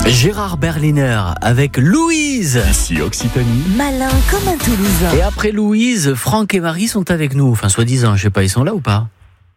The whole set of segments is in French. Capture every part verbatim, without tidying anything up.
Gérard Berliner avec Louise. Ici Occitanie. Malin comme un Toulousain. Et après Louise, Franck et Marie sont avec nous. Enfin, soi-disant, je sais pas, ils sont là ou pas?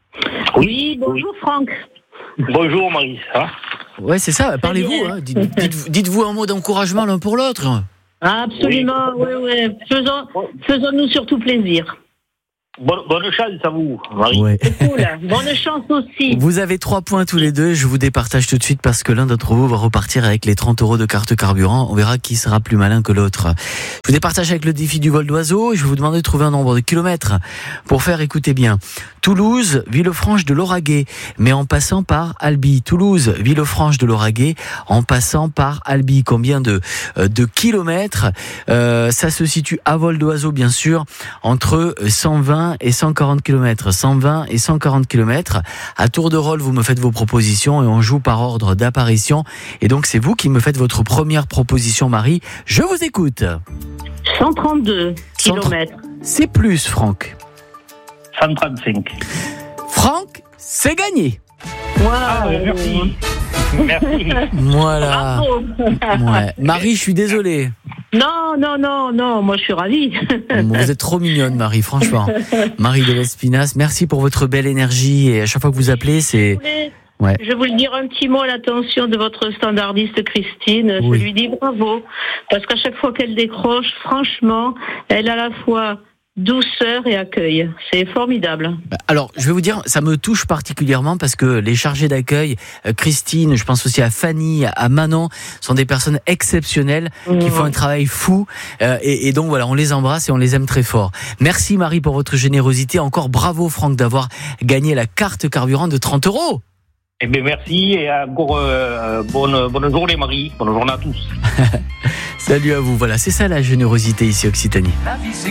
Oui, bonjour Franck. Bonjour Marie, ça va? Ouais, c'est ça, parlez-vous. Hein. Dites, dites, dites-vous un mot d'encouragement l'un pour l'autre. Absolument, oui, oui. oui. Faisons, faisons-nous surtout plaisir. Bonne, bonne chance à vous, Marie. Ouais. C'est cool. Bonne chance aussi. Vous avez trois points tous les deux. Je vous départage tout de suite parce que l'un d'entre vous va repartir avec les trente euros de carte carburant. On verra qui sera plus malin que l'autre. Je vous départage avec le défi du vol d'oiseau. Je vais vous demander de trouver un nombre de kilomètres pour faire, écoutez bien, Toulouse, Villefranche de Lauragais, mais en passant par Albi. Toulouse, Villefranche de Lauragais, en passant par Albi. Combien de, de kilomètres? euh, Ça se situe à vol d'oiseau, bien sûr, entre cent vingt et cent quarante kilomètres. cent vingt et cent quarante kilomètres. À tour de rôle, vous me faites vos propositions et on joue par ordre d'apparition. Et donc, c'est vous qui me faites votre première proposition, Marie. Je vous écoute. cent trente-deux kilomètres. C'est plus, Franck. cent trente-cinq. Franck, c'est gagné. Wow. Ah, ouais, merci. Merci. Voilà. Bravo. Ouais. Marie, je suis désolé. Non, non, non, non, moi je suis ravie. Vous êtes trop mignonne, Marie, franchement. Marie de l'Espinasse, merci pour votre belle énergie. Et à chaque fois que vous appelez, c'est... Je voulais, Ouais. je voulais dire un petit mot à l'attention de votre standardiste Christine. Oui. Je lui dis bravo, parce qu'à chaque fois qu'elle décroche, franchement, elle a à la fois douceur et accueil. C'est formidable. Alors, je vais vous dire, ça me touche particulièrement parce que les chargés d'accueil, euh, Christine, je pense aussi à Fanny, à Manon, sont des personnes exceptionnelles Mmh. qui font un travail fou. Euh, et, et donc voilà, on les embrasse et on les aime très fort. Merci Marie pour votre générosité. Encore bravo Franck d'avoir gagné la carte carburant de trente euros. Eh bien, merci et encore euh, bonne, bonne journée, Marie. Bonne journée à tous. Salut à vous. Voilà, c'est ça la générosité ici Occitanie.